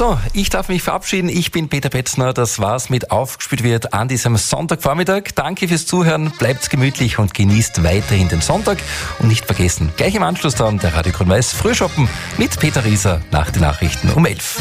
So, ich darf mich verabschieden. Ich bin Peter Petzner. Das war's mit Aufgespielt wird an diesem Sonntagvormittag. Danke fürs Zuhören. Bleibt gemütlich und genießt weiterhin den Sonntag. Und nicht vergessen, gleich im Anschluss dann der Radio Grün-Weiß Frühschoppen mit Peter Rieser nach den Nachrichten um 11.